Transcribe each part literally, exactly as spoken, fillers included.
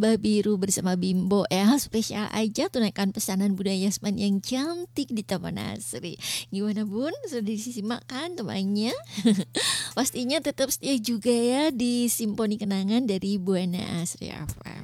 Lembah Biru bersama Bimbo ya. Spesial aja tunaikan pesanan Bunda Yasman yang cantik di Taman Asri. Gimana Bun? Sudah disimak kan temannya? Pastinya tetap setia juga ya di Simponi Kenangan dari Buana Asri F M.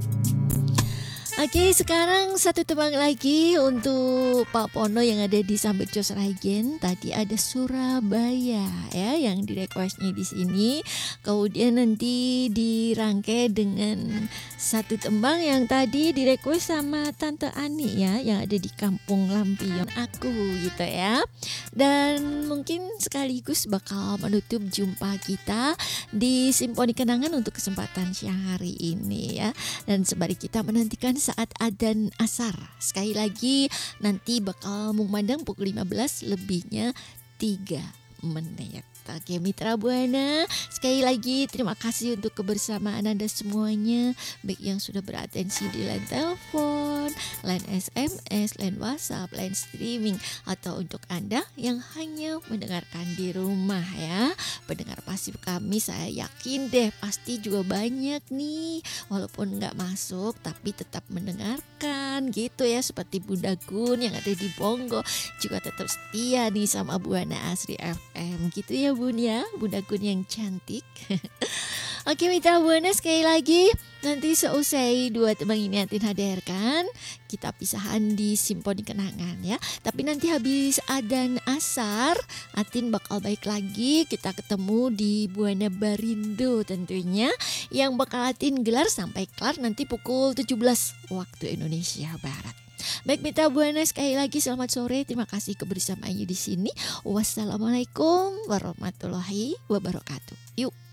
Oke, sekarang satu tebang lagi untuk Pak Pono yang ada di Sambirjo Sragen. Tadi ada Surabaya ya yang di requestnya di sini. Kemudian nanti dirangkai dengan satu tembang yang tadi di request sama Tante Ani ya yang ada di Kampung Lampion aku gitu ya. Dan mungkin sekaligus bakal menutup jumpa kita di Simponi Kenangan untuk kesempatan siang hari ini ya. Dan sembari kita menantikan saat adzan asar. Sekali lagi nanti bakal mengumandang pukul lima belas lebihnya tiga menit. Oke Mitra Buana, sekali lagi terima kasih untuk kebersamaan Anda semuanya, baik yang sudah beratensi di line telepon, line S M S, line WhatsApp, line streaming, atau untuk Anda yang hanya mendengarkan di rumah ya. Pendengar pasif kami saya yakin deh pasti juga banyak nih, walaupun nggak masuk tapi tetap mendengarkan gitu ya, seperti Bunda Gun yang ada di Bonggo juga tetap setia nih sama Buana Asri F M gitu ya Bun ya, Bunda Gun yang cantik. Oke Mitra Buana, sekali lagi nanti seusai dua tembang ini Atin hadirkan, kita pisahan di Simponi Kenangan ya. Tapi nanti habis adzan asar Atin bakal balik lagi, kita ketemu di Buana Barindo tentunya, yang bakal Atin gelar sampai kelar nanti pukul tujuh belas waktu Indonesia Barat. Baik Mitra Buana, sekali lagi selamat sore. Terima kasih kebersamaannya di sini. Wassalamualaikum warahmatullahi wabarakatuh. Yuk.